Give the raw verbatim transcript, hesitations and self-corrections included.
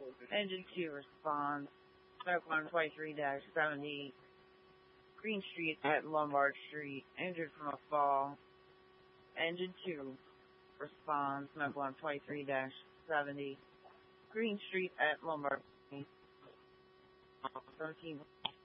Engine two responds. Smoke one twenty-three seventy. Green Street at Lombard Street. Injured from a fall. Engine two responds. Smoke one twenty-three seventy. Green Street at Lombard Street. seventeen